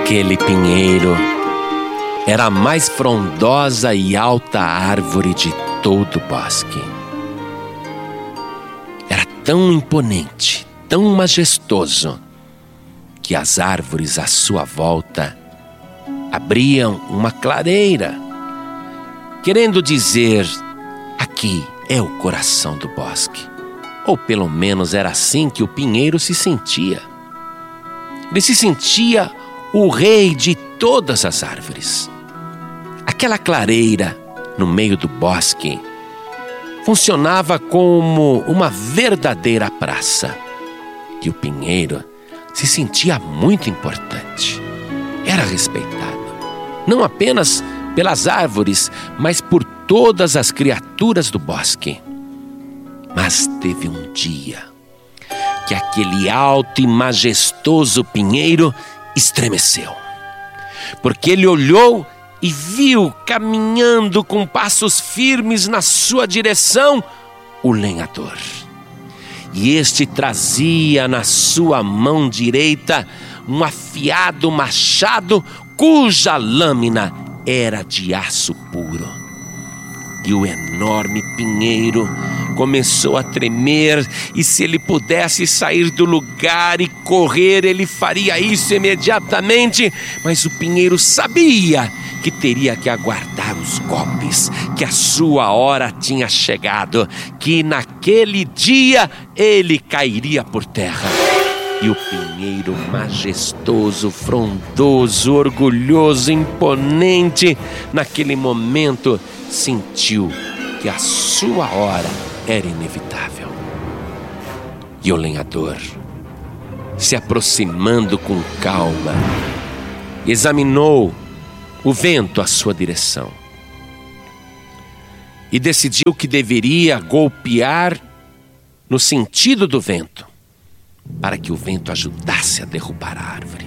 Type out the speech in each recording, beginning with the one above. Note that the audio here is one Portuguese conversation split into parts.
Aquele pinheiro era a mais frondosa e alta árvore de todo o bosque. Era tão imponente, tão majestoso, que as árvores à sua volta abriam uma clareira, querendo dizer: aqui é o coração do bosque. Ou pelo menos era assim que o pinheiro se sentia. Ele se sentia o rei de todas as árvores. Aquela clareira no meio do bosque funcionava como uma verdadeira praça. E o pinheiro se sentia muito importante. Era respeitado, não apenas pelas árvores, mas por todas as criaturas do bosque. Mas teve um dia que aquele alto e majestoso pinheiro estremeceu, porque ele olhou e viu caminhando com passos firmes na sua direção o lenhador. E este trazia na sua mão direita um afiado machado cuja lâmina era de aço puro. E o enorme pinheiro começou a tremer, e se ele pudesse sair do lugar e correr, ele faria isso imediatamente. Mas o pinheiro sabia que teria que aguardar os golpes, que a sua hora tinha chegado, que naquele dia ele cairia por terra. E o pinheiro majestoso, frondoso, orgulhoso, imponente, naquele momento sentiu que a sua hora era inevitável. E o lenhador, se aproximando com calma, examinou o vento à sua direção e decidiu que deveria golpear no sentido do vento, para que o vento ajudasse a derrubar a árvore.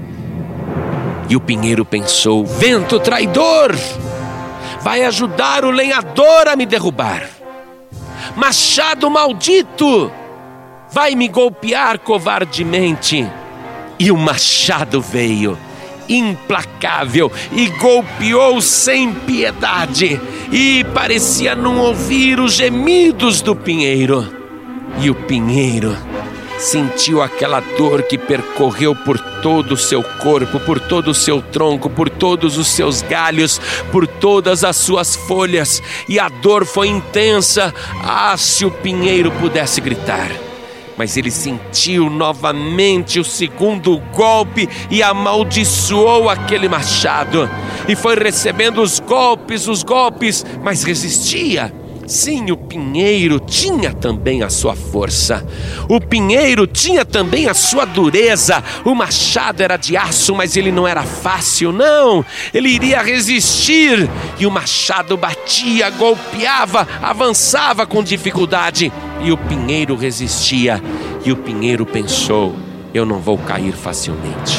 E o pinheiro pensou: vento traidor, vai ajudar o lenhador a me derrubar. Machado maldito, vai me golpear covardemente. E o machado veio, implacável, e golpeou sem piedade, e parecia não ouvir os gemidos do pinheiro. E o pinheiro sentiu aquela dor que percorreu por todo o seu corpo, por todo o seu tronco, por todos os seus galhos, por todas as suas folhas. E a dor foi intensa. Se o pinheiro pudesse gritar. Mas ele sentiu novamente o segundo golpe e amaldiçoou aquele machado. E foi recebendo os golpes, mas resistia. Sim, o pinheiro tinha também a sua força. O pinheiro tinha também a sua dureza. O machado era de aço, mas ele não era fácil, não. Ele iria resistir. E o machado batia, golpeava, avançava com dificuldade. E o pinheiro resistia. E o pinheiro pensou: eu não vou cair facilmente.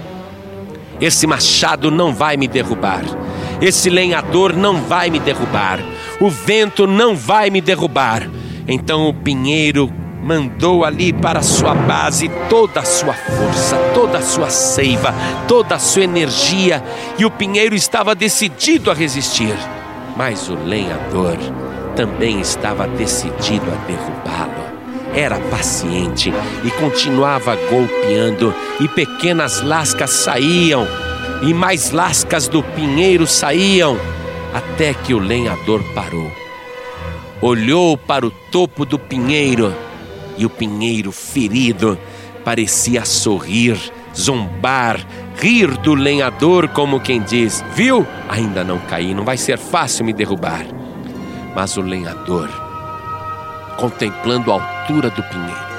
Esse machado não vai me derrubar. Esse lenhador não vai me derrubar. O vento não vai me derrubar. Então o pinheiro mandou ali para a sua base toda a sua força, toda a sua seiva, toda a sua energia. E o pinheiro estava decidido a resistir. Mas o lenhador também estava decidido a derrubá-lo. Era paciente e continuava golpeando, e pequenas lascas saíam, e mais lascas do pinheiro saíam, até que o lenhador parou. Olhou para o topo do pinheiro, e o pinheiro, ferido, parecia sorrir, zombar, rir do lenhador, como quem diz: viu? Ainda não caí, não vai ser fácil me derrubar. Mas o lenhador, contemplando a altura do pinheiro,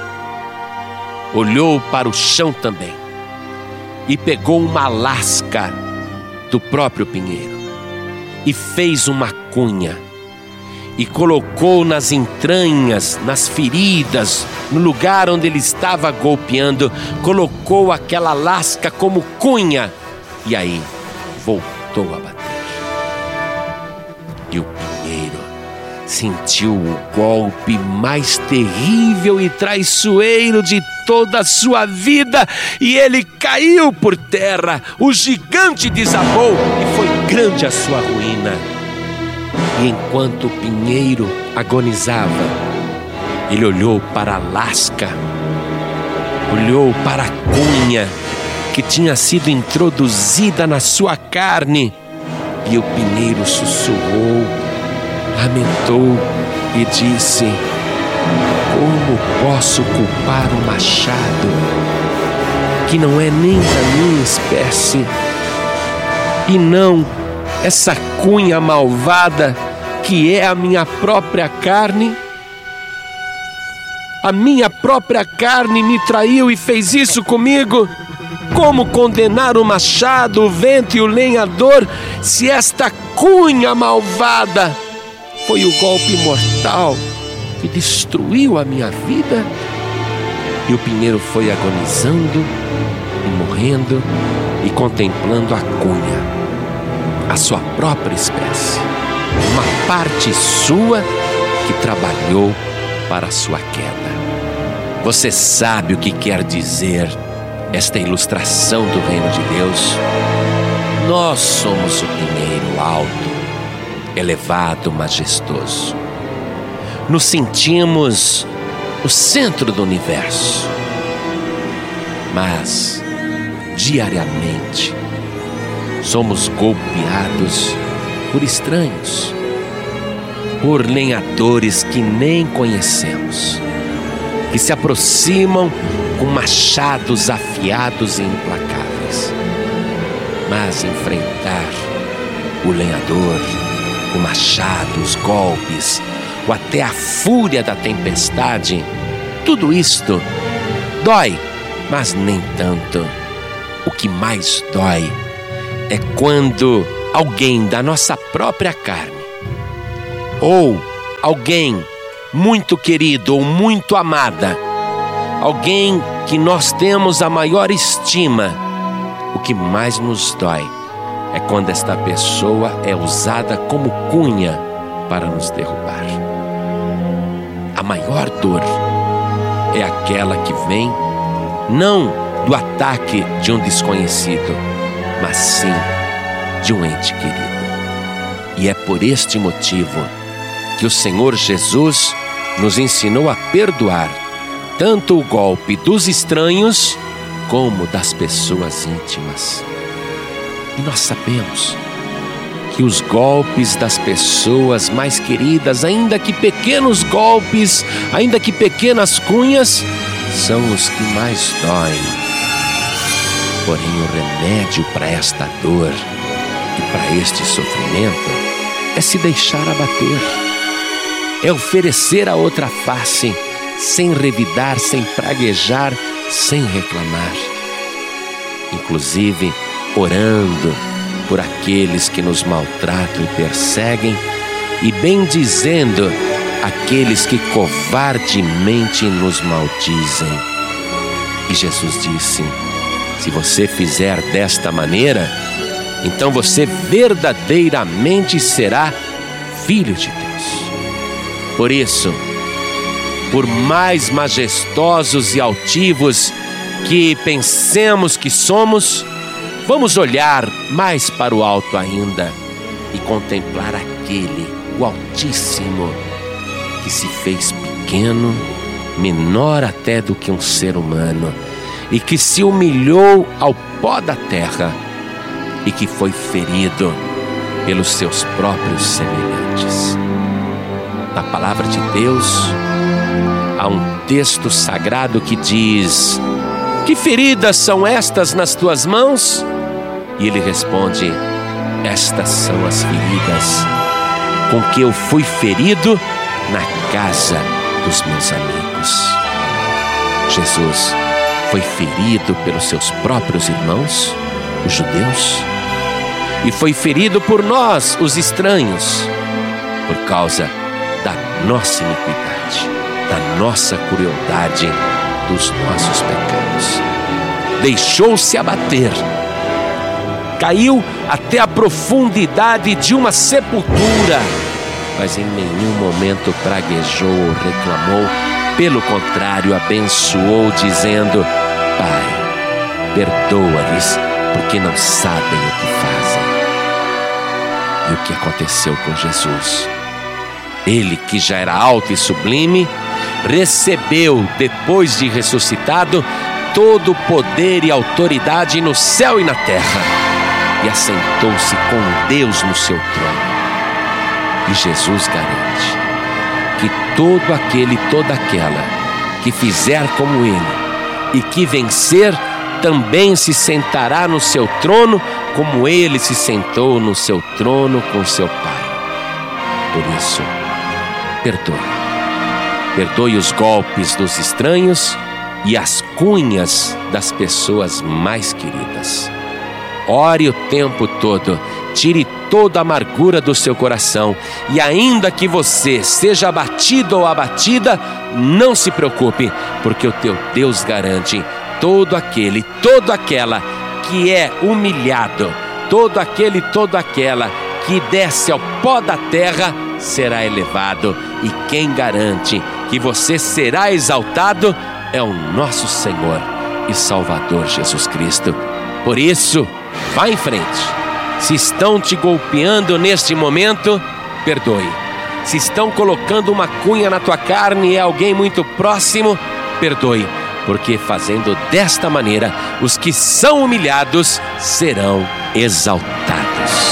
olhou para o chão também e pegou uma lasca do próprio pinheiro e fez uma cunha e colocou nas entranhas, nas feridas, no lugar onde ele estava golpeando. Colocou aquela lasca como cunha e aí voltou a bater. E o pinheiro sentiu o golpe mais terrível e traiçoeiro de toda a sua vida e ele caiu por terra. O gigante desabou e foi grande a sua ruína. E enquanto o pinheiro agonizava, ele olhou para a lasca, olhou para a cunha que tinha sido introduzida na sua carne, e o pinheiro sussurrou, lamentou e disse: como posso culpar o machado, que não é nem da minha espécie, e não essa cunha malvada que é a minha própria carne? A minha própria carne me traiu e fez isso comigo. Como condenar o machado, o vento e o lenhador, se esta cunha malvada foi o golpe mortal que destruiu a minha vida? E o pinheiro foi agonizando e morrendo e contemplando a cunha, a sua própria espécie, uma parte sua que trabalhou para a sua queda. Você sabe o que quer dizer esta ilustração do reino de Deus? Nós somos o pinheiro alto, elevado, majestoso. Nos sentimos o centro do universo. Mas, diariamente, somos golpeados por estranhos, por lenhadores que nem conhecemos, que se aproximam com machados afiados e implacáveis. Mas enfrentar o lenhador, o machado, os golpes, ou até a fúria da tempestade, tudo isto dói, mas nem tanto. O que mais dói é quando alguém da nossa própria carne, ou alguém muito querido ou muito amada, alguém que nós temos a maior estima, o que mais nos dói é quando esta pessoa é usada como cunha para nos derrubar. A maior dor é aquela que vem não do ataque de um desconhecido, mas sim de um ente querido. E é por este motivo que o Senhor Jesus nos ensinou a perdoar tanto o golpe dos estranhos como das pessoas íntimas. E nós sabemos que os golpes das pessoas mais queridas, ainda que pequenos golpes, ainda que pequenas cunhas, são os que mais doem. Porém, o remédio para esta dor e para este sofrimento é se deixar abater, é oferecer a outra face, sem revidar, sem praguejar, sem reclamar. Inclusive, orando por aqueles que nos maltratam e perseguem, e bendizendo aqueles que covardemente nos maldizem. E Jesus disse: se você fizer desta maneira, então você verdadeiramente será filho de Deus. Por isso, por mais majestosos e altivos que pensemos que somos, vamos olhar mais para o alto ainda e contemplar aquele, o Altíssimo, que se fez pequeno, menor até do que um ser humano, e que se humilhou ao pó da terra e que foi ferido pelos seus próprios semelhantes. Na palavra de Deus, há um texto sagrado que diz: que feridas são estas nas tuas mãos? E ele responde: estas são as feridas com que eu fui ferido na casa dos meus amigos. Jesus foi ferido pelos seus próprios irmãos, os judeus, e foi ferido por nós, os estranhos, por causa da nossa iniquidade, da nossa crueldade, dos nossos pecados. Deixou-se abater, caiu até a profundidade de uma sepultura, mas em nenhum momento praguejou ou reclamou, Pelo contrário, abençoou, dizendo: Pai, perdoa-lhes, porque não sabem o que fazem. E o que aconteceu com Jesus? Ele, que já era alto e sublime, recebeu, depois de ressuscitado, todo o poder e autoridade no céu e na terra, e assentou-se com Deus no seu trono. E Jesus garante que todo aquele e toda aquela que fizer como ele e que vencer, também se sentará no seu trono, como ele se sentou no seu trono com seu Pai. Por isso, perdoe. Perdoe os golpes dos estranhos e as cunhas das pessoas mais queridas. Ore o tempo todo, tire toda a amargura do seu coração, e ainda que você seja abatido ou abatida, não se preocupe, porque o teu Deus garante: todo aquele, toda aquela que é humilhado, todo aquele, toda aquela que desce ao pó da terra, será elevado, e quem garante que você será exaltado é o nosso Senhor e Salvador Jesus Cristo. Por isso, vá em frente. Se estão te golpeando neste momento, perdoe. Se estão colocando uma cunha na tua carne e é alguém muito próximo, perdoe. Porque fazendo desta maneira, os que são humilhados serão exaltados.